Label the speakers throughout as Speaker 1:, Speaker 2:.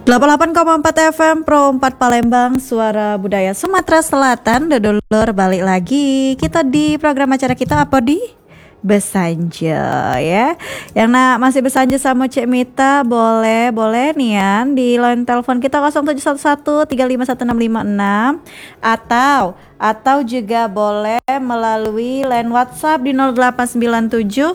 Speaker 1: 88,4 FM Pro 4 Palembang, suara budaya Sumatera Selatan. Dodolor balik lagi. Kita di program acara kita apa di Besanjo ya. Yang masih besanjo sama Cek Mita, boleh Nian di line telepon kita 0711 351656 atau juga boleh melalui line WhatsApp di 0897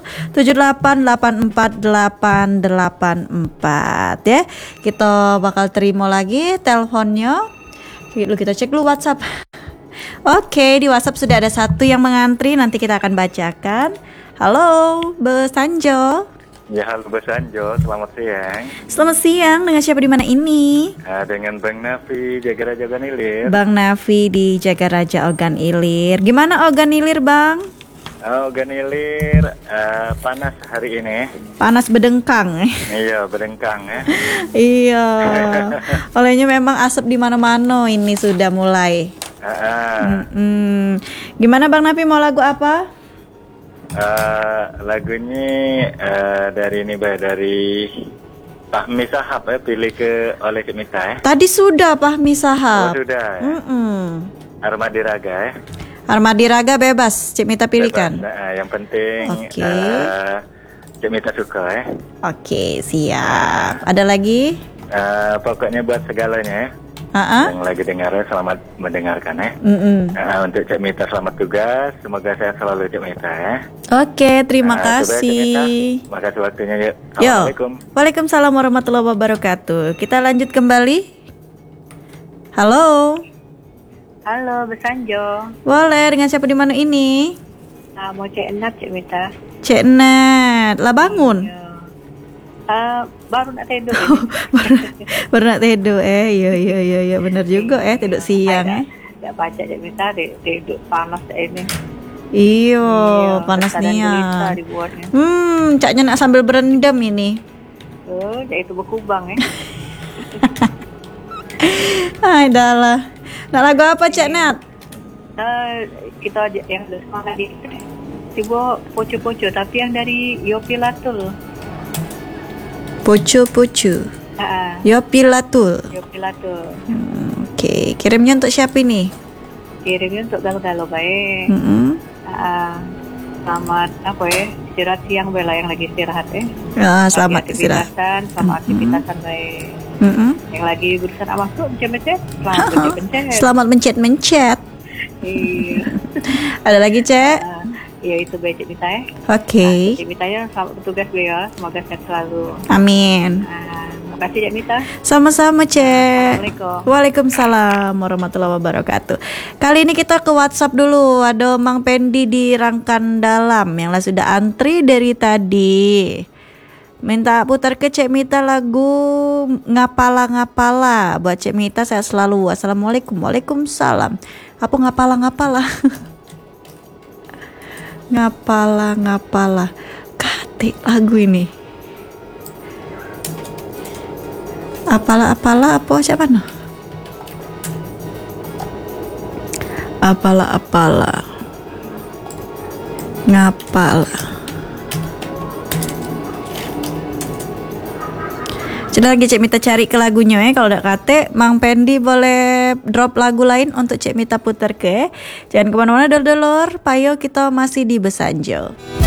Speaker 1: 7884 ya. Kita bakal terima lagi teleponnya. Lalu kita cek dulu WhatsApp. Oke, di WhatsApp sudah ada satu yang mengantri, nanti kita akan bacakan. Halo, Besanjo.
Speaker 2: Ya, halo Besanjo, selamat siang.
Speaker 1: Selamat siang, dengan siapa di mana ini?
Speaker 2: Dengan Bang Nafi, Jagaraja Ogan Ilir.
Speaker 1: Bang Nafi di Jagaraja Ogan Ilir. Gimana Ogan Ilir, Bang?
Speaker 2: Ogan Ilir panas hari ini.
Speaker 1: Panas bedengkang.
Speaker 2: Iya, bedengkang ya.
Speaker 1: Iya. Olehnya memang asap di mana-mana ini sudah mulai. Gimana Bang Nafi, mau lagu apa?
Speaker 2: Lagunya dari ini dari Fahmi Sahab ya, pilih ke oleh Cek Mita ya.
Speaker 1: Tadi sudah Fahmi Sahab.
Speaker 2: Oh sudah ya. Armadi Raga ya.
Speaker 1: Armadi Raga bebas, Cek Mita pilihkan.
Speaker 2: Yang penting Cek Mita suka ya. Oke,
Speaker 1: siap. Ada lagi?
Speaker 2: Pokoknya buat segalanya ya. Yang lagi dengar, selamat mendengarkan ya. Untuk Cek Mita selamat tugas, semoga sehat selalu Cek Mita ya.
Speaker 1: Oke, terima kasih.
Speaker 2: Terima kasih waktunya ya.
Speaker 1: Assalamualaikum. Waalaikumsalam warahmatullahi wabarakatuh. Kita lanjut kembali. Halo.
Speaker 3: Halo Besanjo.
Speaker 1: Boleh, dengan siapa di mana ini?
Speaker 3: Mau Cek Nat, Cek Mita.
Speaker 1: Cek Nat, lah bangun.
Speaker 3: Baru nak tidur.
Speaker 1: baru nak tidur iya benar juga tidur siang
Speaker 3: Tidak baca Cek Mita, tidur panas ini.
Speaker 1: Iya, panas nih ya. Caknya nak sambil berendam ini.
Speaker 3: Cak itu berkubang ya.
Speaker 1: Hai dah. Nak lagu apa Cak Nat?
Speaker 3: Kita yang dari semangat di Tiba poco-poco, tapi yang dari Yopi Latul.
Speaker 1: Poco-poco. Yopi Latul. Oke, kirimnya untuk siapa ini?
Speaker 3: Kirimnya untuk galau-galau baik. Selamat istirahat siang bela yang lagi istirahat ya.
Speaker 1: Selamat istirahat.
Speaker 3: Sama aktivitasan baik. Yang lagi berusaha masuk mencet-mencet.
Speaker 1: Selamat mencet-mencet.
Speaker 3: Iya.
Speaker 1: Ada lagi Cek?
Speaker 3: Ya itu baik Cek Mita ya.
Speaker 1: Oke.
Speaker 3: Cek Mita ya, selamat bertugas ya. Semoga sehat selalu.
Speaker 1: Amin.
Speaker 3: Terima kasih Cek Mita.
Speaker 1: Sama-sama Cek.
Speaker 3: Assalamualaikum.
Speaker 1: Waalaikumsalam warahmatullahi wabarakatuh. Kali ini kita ke WhatsApp dulu. Ada Mang Pendi di Rangkan Dalam yang sudah antri dari tadi. Minta putar ke Cek Mita lagu Ngapala-ngapala. Buat Cek Mita saya selalu. Assalamualaikum. Waalaikumsalam. Apa ngapala-ngapala? Ngapala-ngapala. Kati lagu ini. Apala-apala apa siapa no? Apala-apala. Ngapala. Sudah lagi Cek Mita cari ke lagunya ya. Kalau udah kate, Mang Pendi boleh drop lagu lain untuk Cek Mita putar ke. Jangan kemana-mana dulur, payo kita masih di Besanjo.